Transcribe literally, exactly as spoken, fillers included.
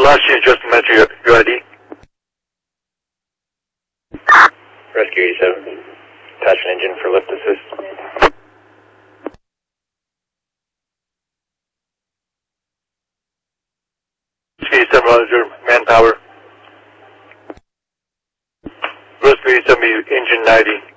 last year just met your, your I D. Rescue eighty-seven. Attach an engine for lift assist. Rescue eighty-seven, Roger, manpower. Rescue eighty-seven, engine ninety.